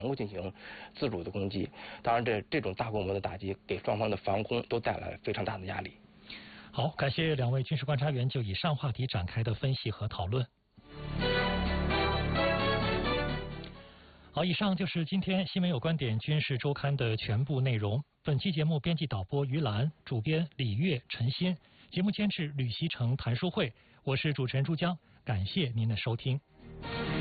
能够进行自主的攻击。当然，这种大规模的打击给双方的防空都带来非常大的压力。 好，感谢两位军事观察员就以上话题展开的分析和讨论。好，以上就是今天新闻有观点军事周刊的全部内容。本期节目编辑导播于兰，主编李月、陈鑫，节目监制吕锡成、谭淑慧，我是主持人朱江，感谢您的收听。